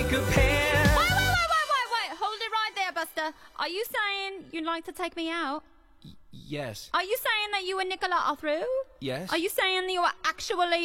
a pair. Wait. Hold it right there, Buster. Are you saying you'd like to take me out? Yes. Are you saying that you and Nicola are through? Yes. Are you saying that you are actually